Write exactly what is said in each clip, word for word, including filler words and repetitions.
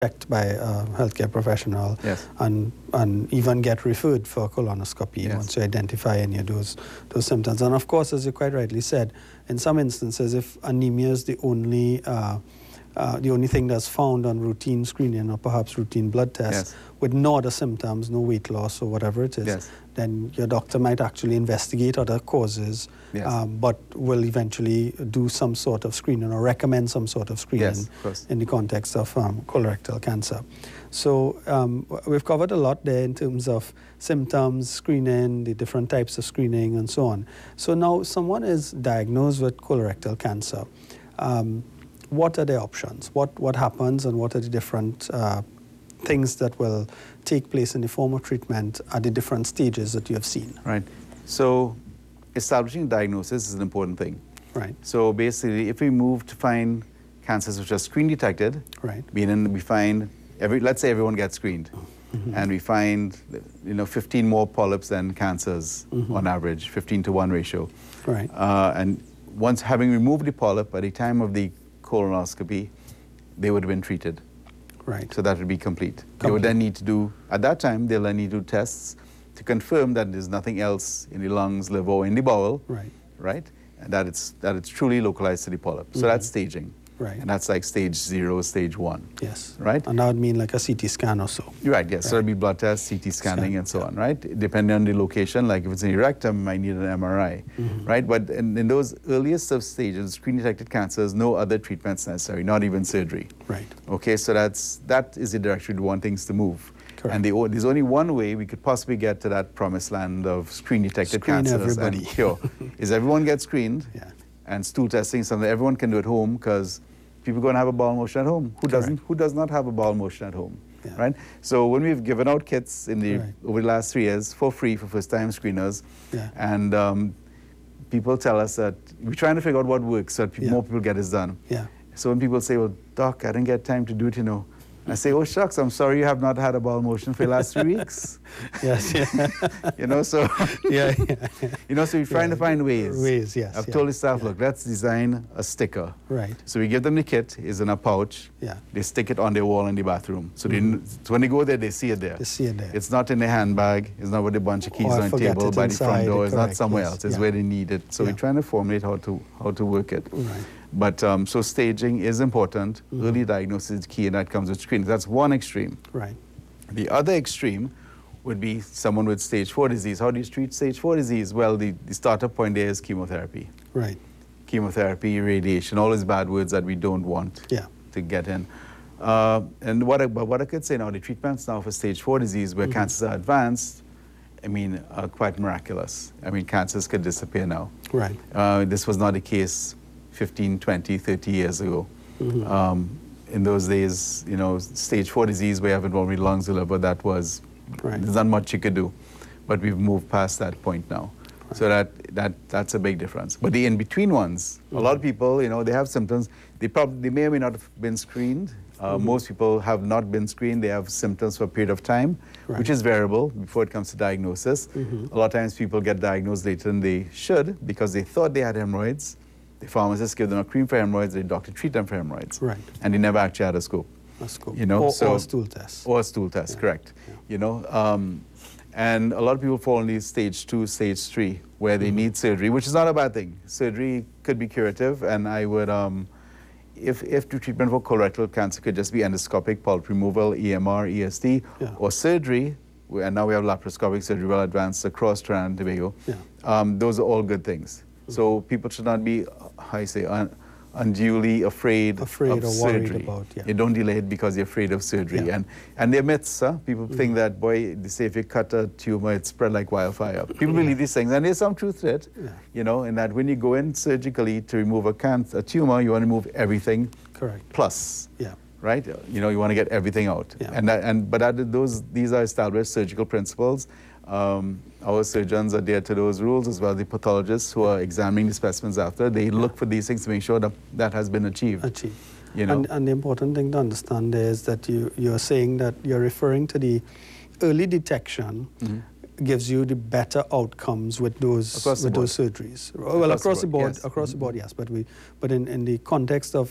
checked by a healthcare professional, yes. and and even get referred for colonoscopy Yes. once you identify any of those those symptoms. And of course, as you quite rightly said, in some instances, if anemia is the only uh, uh, the only thing that's found on routine screening or perhaps routine blood tests, Yes. with no other symptoms, no weight loss or whatever it is, Yes. then your doctor might actually investigate other causes, Yes. um, but will eventually do some sort of screening or recommend some sort of screening Yes, of course. in the context of um, colorectal cancer. So um, w- we've covered a lot there in terms of symptoms, screening, the different types of screening, and so on. So now someone is diagnosed with colorectal cancer. Um, what are the options? What, what happens, and what are the different uh, things that will take place in the form of treatment at the different stages that you have seen? Right. So establishing diagnosis is an important thing. Right. So basically, if we move to find cancers which are screen detected, Right. meaning we find every, let's say everyone gets screened, Mhm. and we find, you know, fifteen more polyps than cancers Mhm. on average, fifteen to one ratio. Right. Uh, and once having removed the polyp, by the time of the colonoscopy, they would have been treated. Right. So that would be complete. They would then need to do, at that time, they'll then need to do tests to confirm that there's nothing else in the lungs, liver, or in the bowel, Right. right? And that it's, that it's truly localized to the polyp. So Mhm. that's staging. Right. And that's like stage zero, stage one. Yes. Right? And that would mean like a C T scan or so. Right, yes. So Right. it'd be blood tests, C T scanning, Scan, and so yeah. on, right? Depending on the location, like if it's in the rectum, I need an M R I, Mhm. right? But in, in those earliest of stages, screen-detected cancers, no other treatments necessary, not even surgery. Right. Okay, so that's, that is the direction we want things to move. Correct. And the, o- there's only one way we could possibly get to that promised land of screen-detected Screen cancers everybody. and cure, is everyone gets screened, Yeah. and stool testing, something everyone can do at home, because people are going to have a bowel motion at home. Who doesn't? Correct. Who does not have a bowel motion at home? Yeah. Right? So when we've given out kits in the Right. over the last three years for free for first-time screeners, Yeah. and um, people tell us that we're trying to figure out what works so that pe- Yeah. more people get this done. Yeah. So when people say, "Well, doc, I didn't get time to do it," you know, I say, "Oh shucks, I'm sorry you have not had a bowel motion for the last three weeks." Yes. Yeah. You know, so yeah. Yeah. you know, so we're trying Yeah. to find ways. Ways, yes, I've yeah, told the staff, yeah. look, let's design a sticker. Right. So we give them the kit, it's in a pouch. Yeah. They stick it on their wall in the bathroom. So, they, so when they go there, they see it there. They see it there. It's not in their handbag. It's not with a bunch of keys Or on the forget table it by the front inside, door. It's not correct, somewhere yes, else. It's yeah. where they need it. So Yeah. we're trying to formulate how to how to work it. Right. But um, so staging is important. Mhm. Early diagnosis is key, and that comes with screening. That's one extreme. Right. The other extreme would be someone with stage four disease. How do you treat stage four disease? Well, the, the starter point there is chemotherapy. Right. Chemotherapy, radiation, all these bad words that we don't want Yeah. to get in. Uh, and what I, but what I could say now, the treatments now for stage four disease, where Mhm. cancers are advanced, I mean, are quite miraculous. I mean, cancers could disappear now. Right. Uh, this was not the case fifteen, twenty, thirty years ago. Mhm. Um, in those days, you know, stage four disease, where you have involved lungs or liver, that was, Right. there's not much you could do. But we've moved past that point now. So that, that, that's a big difference. But the in-between ones, a lot of people, you know, they have symptoms. They, probably, they may or may not have been screened. Uh, Mhm. Most people have not been screened. They have symptoms for a period of time, Right. which is variable before it comes to diagnosis. Mhm. A lot of times people get diagnosed later than they should because they thought they had hemorrhoids. The pharmacist gave them a cream for hemorrhoids. The doctor treat them for hemorrhoids. Right. And they never actually had a scope. That's cool. You know, or, so- or stool test. Or a stool test, Yeah. correct. Yeah. You know, um, and a lot of people fall in these stage two, stage three, where they Mhm. need surgery, which is not a bad thing. Surgery could be curative, and I would, um, if, if the treatment for colorectal cancer could just be endoscopic, polyp removal, E M R, E S D, Yeah. or surgery, we- and now we have laparoscopic surgery well advanced across Trinidad and Tobago, Yeah. um, those are all good things. So people should not be, uh, how you say, un, unduly afraid, Afraid of or worried surgery. about, yeah. You don't delay it because you're afraid of surgery. Yeah. And and they're myths, huh? People Mm. think that, boy, they say if you cut a tumor, it spread like wildfire. People believe these things, and there's some truth to it, Yeah. you know, in that when you go in surgically to remove a, cancer, a tumor, you want to remove everything Correct. plus, Yeah. right? You know, you want to get everything out. Yeah. And that, and but that, those these are established surgical principles. Um, our surgeons adhere to those rules, as well as the pathologists who are examining the specimens after. They look for these things to make sure that that has been achieved. Achieve. You know? And, and the important thing to understand there is that you, you're saying that you're referring to the early detection Mhm. gives you the better outcomes with those Across the with those board. surgeries. Well, Across across, the the board, board, yes. across the board, yes. But we, but in, in the context of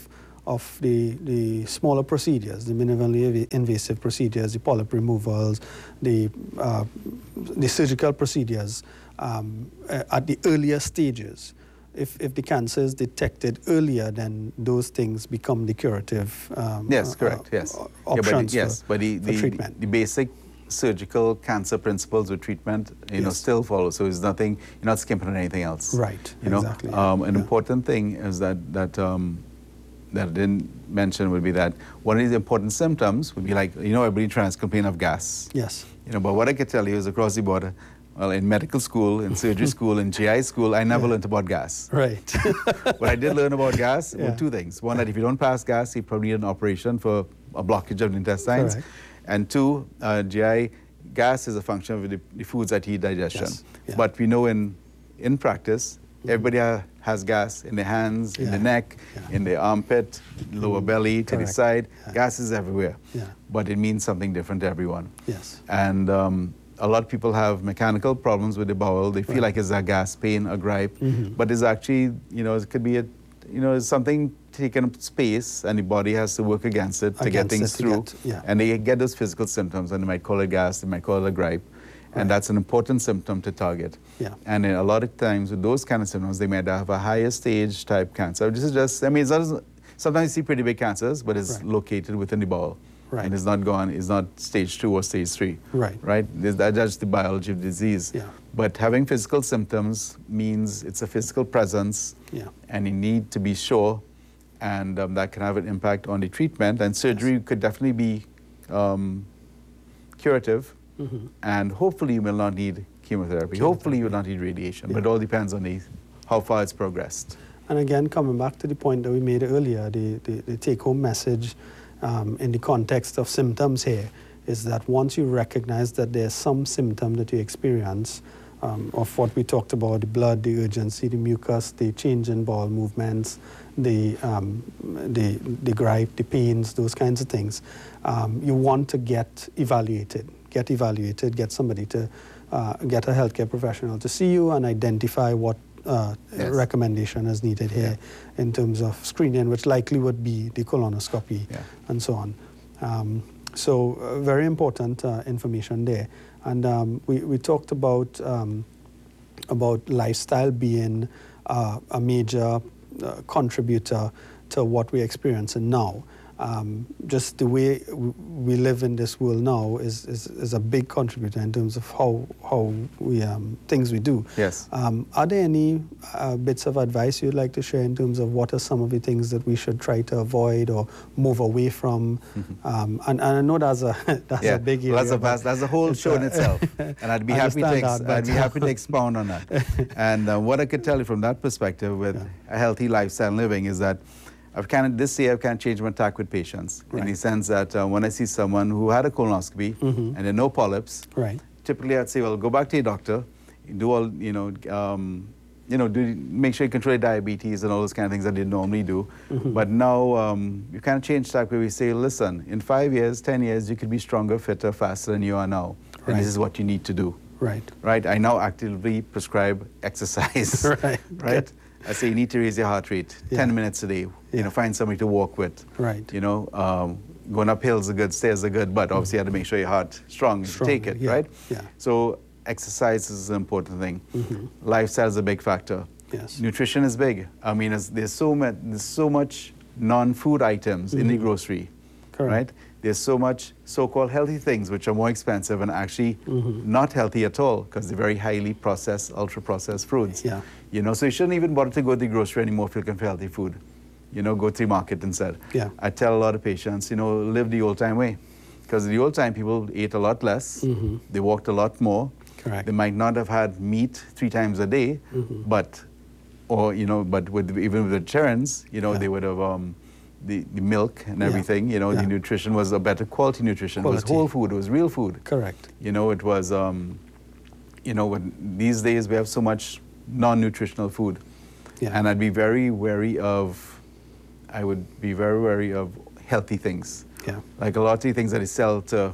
of the, the smaller procedures, the minimally invasive procedures, the polyp removals, the, uh, the surgical procedures um, at the earlier stages. If, if the cancer is detected earlier, then those things become the curative um, Yes, correct, uh, yes. options yeah, but, yes, for, but the, for the, treatment. the basic surgical cancer principles with treatment, you Yes. know, still follow. So it's nothing, you're not skimping on anything else. Right, You know, exactly. Yeah. um, an yeah. important thing is that, that, um, that I didn't mention would be that one of the important symptoms would be like, you know, everybody tries to complain of gas. Yes. You know, but what I could tell you is across the border, well, in medical school, in surgery school, in G I school, I never Yeah. learned about gas. Right. What I did learn about gas Yeah. were two things. One, that if you don't pass gas, you probably need an operation for a blockage of the intestines. Correct. And two, uh, G I, gas is a function of the, the foods that heat digestion. Yes. Yeah. But we know in, in practice, everybody ha has gas in their hands, in Yeah. the neck, Yeah. in the armpit, lower belly, to the Correct. side. Yeah. Gas is everywhere. Yeah. But it means something different to everyone. Yes. And um, a lot of people have mechanical problems with the bowel. They feel Right. like it's a gas pain, a gripe, Mhm. but it's actually, you know, it could be a, you know, it's something taking up space, and the body has to work against it to get Against things it to through. get- yeah. And they get those physical symptoms, and they might call it gas, they might call it a gripe, Right. and that's an important symptom to target. Yeah. And a lot of times with those kind of symptoms, they might have a higher stage type cancer. This is just, I mean, it's not, sometimes you see pretty big cancers, but it's Right. located within the bowel. Right. And it's not gone, it's not stage two or stage three. Right. Right? There's- That's just the biology of disease. Yeah. But having physical symptoms means it's a physical presence, Yeah. and you need to be sure, and um, that can have an impact on the treatment. And surgery Yes. could definitely be um, curative, Mhm. and hopefully you will not need chemotherapy. Hopefully you will not need radiation, but it Yeah. all depends on the, how far it's progressed. And again, coming back to the point that we made earlier, the, the, the take-home message um, in the context of symptoms here is that once you recognize that there's some symptom that you experience um, of what we talked about, the blood, the urgency, the mucus, the change in bowel movements, the, um, the, the gripe, the pains, those kinds of things, um, you want to get evaluated, get evaluated, get somebody to, uh, get a healthcare professional to see you and identify what uh, Yes. recommendation is needed here in terms of screening, which likely would be the colonoscopy Yeah. and so on. Um, so uh, very important uh, information there. And um, we, we talked about, um, about lifestyle being uh, a major uh, contributor to what we're experiencing now. Um, just the way w- we live in this world now is, is, is a big contributor in terms of how, how we, um, things we do. Yes. Um, are there any uh, bits of advice you'd like to share in terms of what are some of the things that we should try to avoid or move away from? Um, and, and I know that's a, that's Yeah, a big area. well, that's a but vast, that's a whole it's show in a- itself, and I'd be I happy to understand ex- that, but- I'd be happy to expound on that. And uh, what I could tell you from that perspective, with Yeah. a healthy lifestyle living, is that I've kind of this year I've kind of changed my tack with patients in the Right. sense that uh, when I see someone who had a colonoscopy Mhm. and there are no polyps, Right. typically I'd say, well, go back to your doctor, do all you know, um, you know, do make sure you control your diabetes and all those kind of things that they normally do. Mhm. But now um, you kind of change tack where we say, listen, in five years, ten years, you could be stronger, fitter, faster than you are now, and Right. this is what you need to do. Right. Right? I now actively prescribe exercise. Right. Right? I say you need to raise your heart rate Yeah. ten minutes a day. You Yeah. know, find somebody to walk with. Right. You know, um, going up hills are good, stairs are good, but obviously you have to make sure your heart strong to take Stronger, it, yeah, right? yeah. So exercise is an important thing. Mhm. Lifestyle is a big factor. Yes. Nutrition is big. I mean, it's, there's so much, there's so much non-food items in the Mhm. grocery, Correct. right? There's so much so-called healthy things which are more expensive and actually Mhm. not healthy at all because they're very highly processed, ultra-processed foods. Yeah. You know, so you shouldn't even bother to go to the grocery anymore if you're looking for healthy food. You know, go to the market instead. Yeah. I tell a lot of patients, you know, live the old-time way. Because the old-time people ate a lot less, Mhm. they walked a lot more. Correct. They might not have had meat three times a day, Mhm. but, or, you know, but with, even with vegetarians, you know, Yeah. they would have, um, the, the milk and Yeah. everything, you know, Yeah. the nutrition was a better quality nutrition. It was Quality. whole food, it was real food. Correct. You know, it was, um, you know, when these days we have so much non-nutritional food. Yeah. And I'd be very wary of, I would be very wary of healthy things. Yeah. Like a lot of the things that they sell to,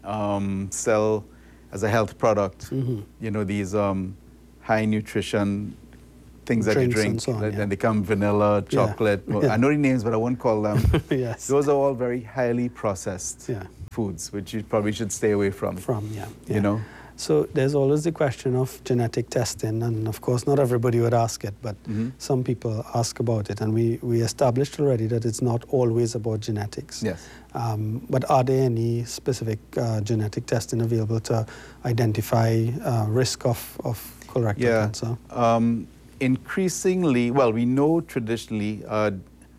um, sell as a health product, Mhm. you know, these um, high nutrition things that you drinks drink, and so on, and yeah. they come vanilla, chocolate. Well, Yeah. I know the names, but I won't call them. Yes. Those are all very highly processed Yeah. foods, which you probably should stay away from. From, yeah, yeah. You know? So there's always the question of genetic testing, and of course not everybody would ask it, but Mhm. some people ask about it, and we, we established already that it's not always about genetics. Yes. Um, but are there any specific uh, genetic testing available to identify uh, risk of, of colorectal Yeah. cancer? Um, increasingly, well, we know traditionally, uh,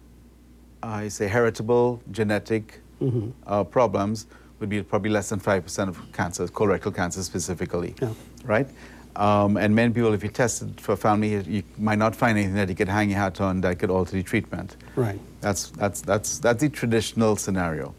I say heritable genetic Mm-hmm. uh, problems would be probably less than five percent of cancers, colorectal cancer specifically, Yeah. right? Um, and many people, if you tested for family, you, you might not find anything that you could hang your hat on that could alter the treatment. Right. That's, that's, that's, that's the traditional scenario.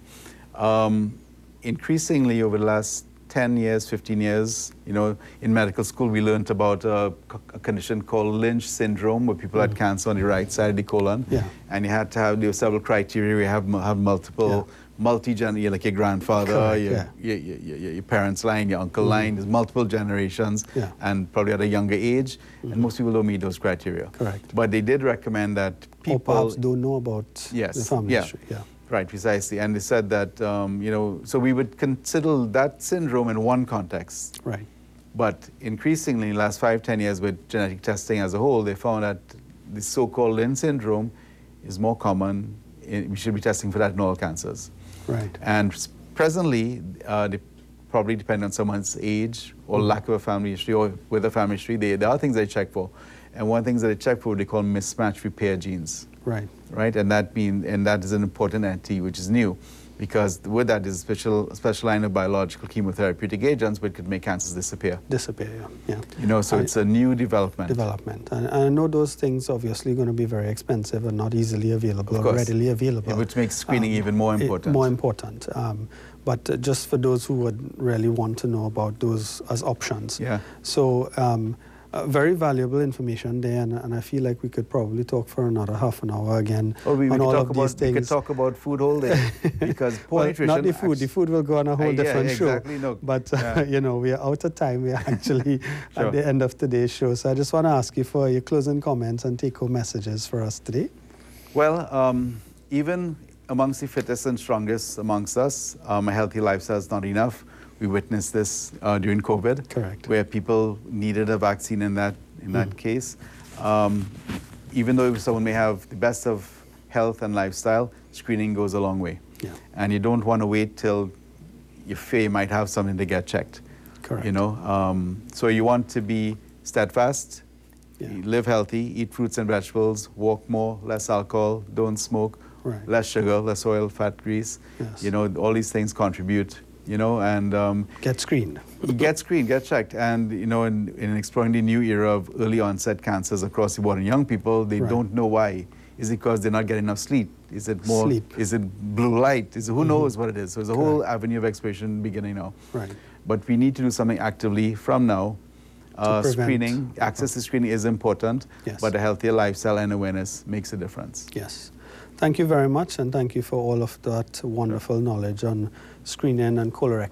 Um, increasingly over the last ten years, fifteen years, you know, in medical school we learned about a, a condition called Lynch syndrome, where people had cancer on the right side of the colon. Yeah. And you had to have, there were several criteria. You have, have multiple, multi-gen, like your grandfather, Correct, your, yeah. your, your, your, your parents' line, your uncle line, there's multiple generations, Yeah. and probably at a younger age, and most people don't meet those criteria. Correct. But they did recommend that Or people... perhaps don't know about Yes, the family yeah. history. Yeah. Right, precisely. And they said that, um, you know, so we would consider that syndrome in one context. Right. But increasingly, in the last five, ten years with genetic testing as a whole, they found that the so-called Lynch syndrome is more common. In, we should be testing for that in all cancers. Right. And s- presently, uh, they probably depend on someone's age or Mhm. lack of a family history or with a family history. They, there are things they check for. And one of the things that they check for, they call mismatch repair genes. Right. Right, and that mean, and that is an important entity which is new, because with that is a special special line of biological chemotherapeutic agents which could make cancers disappear. Disappear. Yeah. yeah. You know, so I- it's a new development. Development. And, and I know those things obviously going to be very expensive and not easily available Of or course. readily available. Yeah, which makes screening Um, even more it- important. more important. Um, but uh, just for those who would really want to know about those as options. Yeah. So um, uh, very valuable information there, and, and I feel like we could probably talk for another half an hour again Or we, we on could all talk of these about we could things. talk about food whole day, because poor Well, nutrition. not the food. The actu- food will go on a whole Uh, yeah, different exactly, show. no. But uh, Yeah. you know, we are out of time. We are actually Sure. at the end of today's show. So I just want to ask you for your closing comments and take-home messages for us today. Well, um, even amongst the fittest and strongest amongst us, um, a healthy lifestyle is not enough. We witnessed this uh, during COVID, Correct. where people needed a vaccine in that in that Mm. case. Um, even though someone may have the best of health and lifestyle, screening goes a long way. Yeah. And you don't want to wait till you fear you might have something to get checked. Correct. You know, um, so you want to be steadfast, Yeah. live healthy, eat fruits and vegetables, walk more, less alcohol, don't smoke, Right. less sugar, less oil, fat, grease. Yes. You know, all these things contribute. You know, and um, Get screened. get screened, get checked, and you know, in, in exploring the new era of early onset cancers across the board in young people, they Right. don't know why. Is it because they're not getting enough sleep? Is it more? Sleep. Is it blue light? Is it, who Mhm. knows what it is? So there's a whole Correct. avenue of exploration beginning now. Right. But we need to do something actively from now. Uh, prevent- screening, access to screening is important, Yes. but a healthier lifestyle and awareness makes a difference. Yes. Thank you very much, and thank you for all of that wonderful knowledge on screening and colorectal